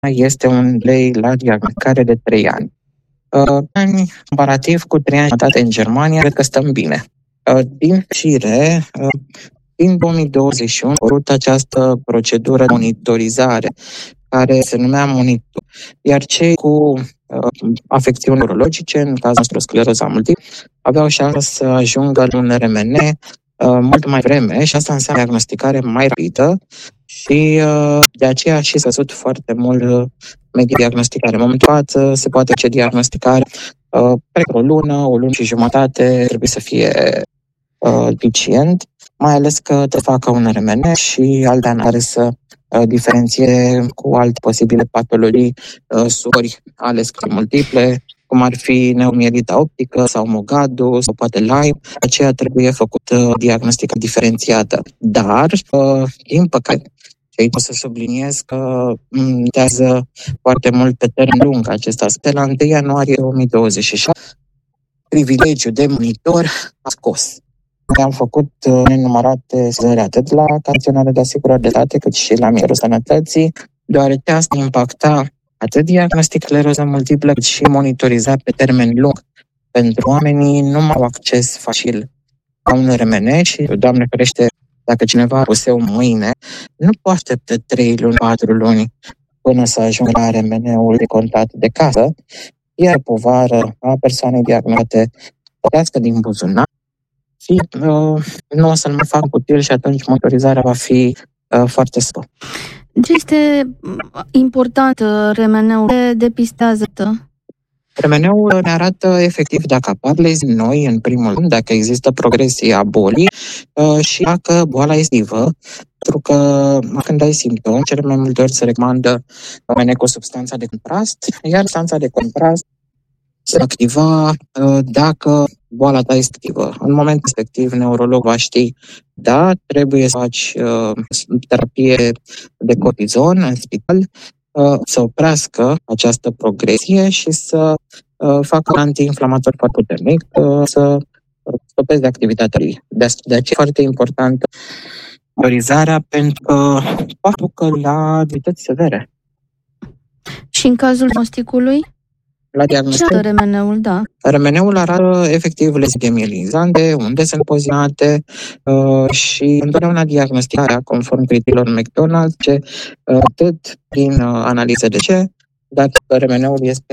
este un delay la diagnosticare de 3 ani. Comparativ cu 3 ani jumătate în Germania, cred că stăm bine. Din fericire, din 2021 a apărut această procedură de monitorizare, care se numea monitor, iar cei cu afecțiuni neurologice, în cazul nostru scleroza multiplă, aveau șansa să ajungă la un RMN mult mai vreme și asta înseamnă diagnosticare mai rapidă și de aceea a și scăzut foarte mult media diagnosticare. În momentul față se poate face diagnosticare pe o lună și jumătate, trebuie să fie eficient, mai ales că te facă un RMN și alte analize să diferenție cu alte posibile patologii suri ale sclerozei multiple, cum ar fi neuromielita optică sau MOGAD-ul sau poate Lyme. Aceea trebuie făcută diagnostica diferențiată. Dar, din păcate, și aici o să subliniez că contează foarte mult pe termen lung acest aspect. La 1 ianuarie 2026, privilegiul de monitor a scos. Am făcut nenumărate sezări atât la Cantonarea de Asigurări de Sănătate cât și la Ministerul Sănătății, deoarece asta impacta atât diagnostic scleroză multiplă cât și monitoriza pe termen lung. Pentru oamenii nu mai au acces facil la un RMN și, Doamne ferește, dacă cineva puse mâine, nu poate aștepta 3 luni, 4 luni până să ajungă la RMN-ul de contat de casă, iar povară a persoanei diagnosticate plătească din buzunar și nu o să-l mai fac util și atunci monitorizarea va fi foarte scurtă. Ce este important RMN-ul? Ce depistează? RMN-ul ne arată efectiv dacă apar lezii noi, în primul rând, dacă există progresie a bolii și dacă boala este activă, pentru că când ai simptomi, cele mai multe ori se recomandă RMN cu substanța de contrast, iar substanța de contrast se activa dacă boala ta este activă. În momentul respectiv, neurologul va ști, da, trebuie să faci terapie de cortizon în spital, să oprească această progresie și să facă un antiinflamator foarte puternic, să stopeze activitatea lui. De aceea e foarte importantă monitorizarea pentru că poate ducă la activități severe. Și în cazul diagnosticului? La diagnostic, ce arată RMN-ul, da? RMN-ul arată efectiv lezii mielinizante, unde sunt poziționate și întotdeauna diagnosticarea conform criteriilor McDonald, atât prin analize de ce, dar RMN-ul este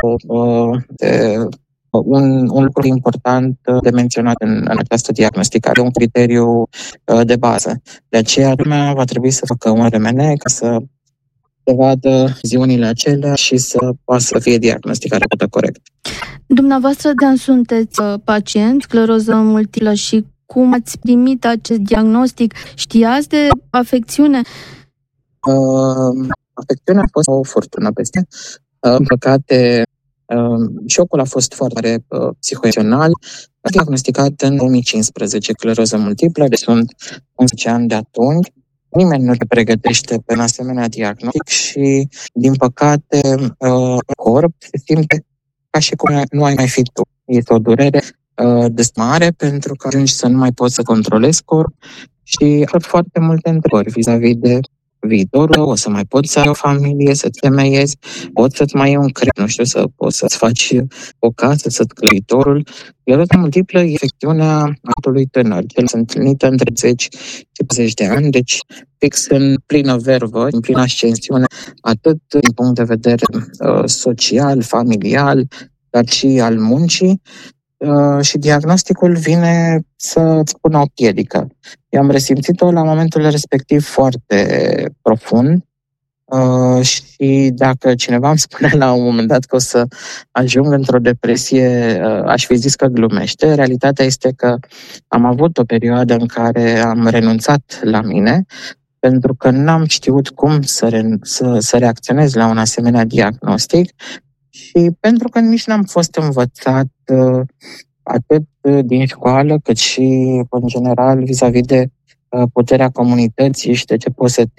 un lucru important de menționat în această diagnosticare, un criteriu de bază. De aceea lumea va trebui să facă un RMN ca să se vadă viziunile acelea și să poată să fie diagnosticată corect. Dumneavoastră, Dan, sunteți pacient, scleroză multiplă și cum ați primit acest diagnostic? Știați de afecțiune? Afecțiunea a fost o furtună peste. În păcate, șocul a fost foarte mare psihoemoțional. A diagnosticat în 2015 scleroză multiplă, deci sunt 11 ani de atunci. Nimeni nu te pregătește pe un asemenea diagnostic și, din păcate, corp se simte ca și cum nu ai mai fi tu. Este o durere destul mare pentru că ajungi să nu mai poți să controlezi corp și are foarte multe întrebări vis-a-vis de viitorul, o să mai poți să ai o familie, să-ți temeiezi, poți să-ți mai iei un credit, nu știu, să poți să-ți faci o casă, să-ți clădi viitorul. Scleroza multiplă e afecțiunea adultului tânăr. El se întâlnită între 10 și 40 de ani, deci fix în plină vervă, în plină ascensiune, atât din punct de vedere social, familial, dar și al muncii. Și diagnosticul vine să-ți pună o piedică. Eu am resimțit-o la momentul respectiv foarte profund și dacă cineva îmi spune la un moment dat că o să ajung într-o depresie, aș fi zis că glumește. Realitatea este că am avut o perioadă în care am renunțat la mine pentru că n-am știut cum să reacționez la un asemenea diagnostic și pentru că nici n-am fost învățat atât din școală, cât și, în general, vis-a-vis de puterea comunității și de ce poți să